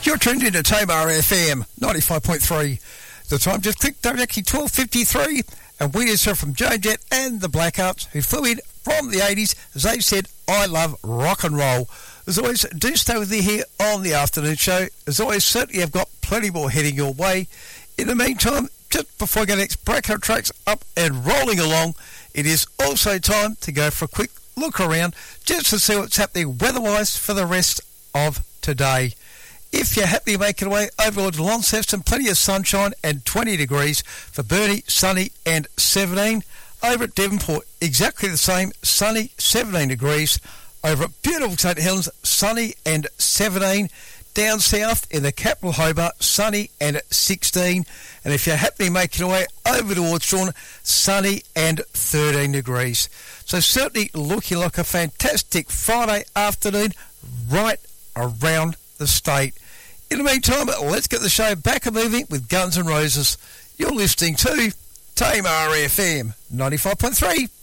You're tuned into Tamar FM 95.3. The time just clicked directly 12:53, and we just heard from Joan Jett and the Blackouts, who flew in from the 80s. As they've said, I love rock and roll. As always, do stay with me here on the afternoon show. As always, certainly I've got plenty more heading your way. In the meantime, just before I get the next breakout tracks up and rolling along, it is also time to go for a quick look around just to see what's happening weather-wise for the rest of today. If you're happy to make it away over to Launceston, plenty of sunshine and 20 degrees. For Burnie, sunny and 17. Over at Devonport, exactly the same, sunny, 17 degrees. Over at beautiful St Helens, sunny and 17. Down south in the capital Hobart, sunny and 16. And if you're happy to make your way over towards Shaun, sunny and 13 degrees. So certainly looking like a fantastic Friday afternoon right around the state. In the meantime, let's get the show back and moving with Guns N' Roses. You're listening to Tamar FM 95.3.